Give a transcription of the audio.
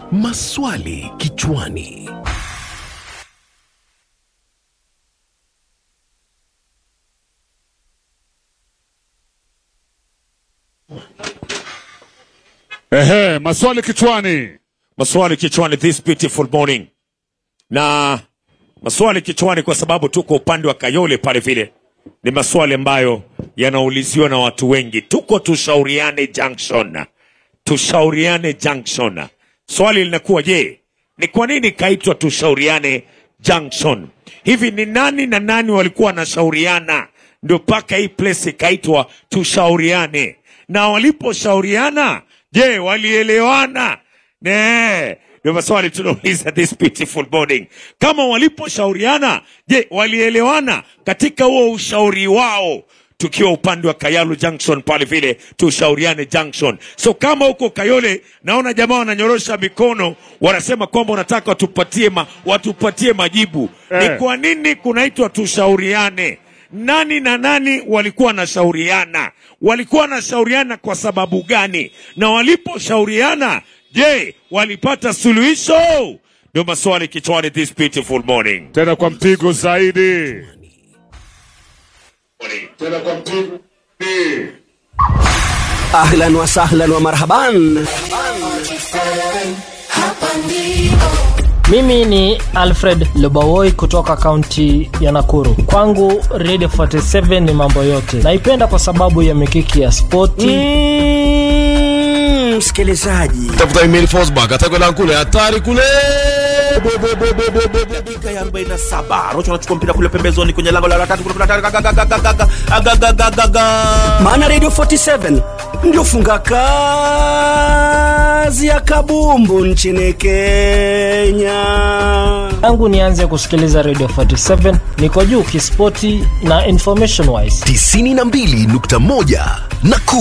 Maswali kichwani. Maswali kichwani. Maswali kichwani this beautiful morning. Na maswali kichwani kwa sababu tuko upande wa Kayole pale vile. Ni maswali ambayo yanauliziwa na watu wengi. Tuko Tushauriane Junction. Tushauriane Junction. Swali linakuwa je, ni kwa nini kaitwa Tushauriane Junction? Hivi ni nani na nani walikuwa wanashauriana ndio paka hii place ikaitwa Tushauriane? Na waliposhauriana, je, walielewana? Ndio maswali tunauliza this beautiful morning. Kama waliposhauriana, je, walielewana katika huo ushauri wao? Tukiwa upande wa Kayalu Junction pale vile Tushauriane Junction. So kama huko Kayole naona jamaa wananyorosha mikono, wanasema kwamba wanataka watupatie majibu. Ni kwa nini kunaitwa Tushauriane? Nani na nani walikuwa nashauriana? Walikuwa nashauriana kwa sababu gani? Na waliposhauriana, je, walipata suluhisho? Ndio maswali kichwani this beautiful morning. Tena kwa mpigo zaidi. Ahlan wa sahlan wa marhaban. Mimi ni Alfred Lobawoi kutoka kaunti ya Nakuru. Kwangu Radio 47 ni mambo yote. Naipenda kwa sababu ya mikiki ya spoti. Msikilizaji, Tafuta email Fosbach atakwenda kule hatari kule. dakika ya 47 Rocho anachukua mpira kule pembezoni kwenye lango la 3 maana Radio 47 ndio funga kazi ya kabumbu nchini Kenya. Tangu nianze kusikiliza Radio 47 niko juu kispoti na information wise. 92.1 Nakuru.